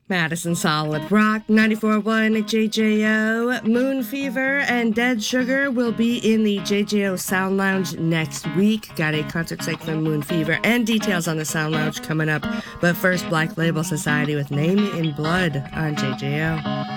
Madison Solid Rock, 94.1 JJO, Moon Fever, and Dead Sugar will be in the JJO Sound Lounge next week. Got a concert site for Moon Fever and details on the Sound Lounge coming up. But first, Black Label Society with Name in Blood on JJO.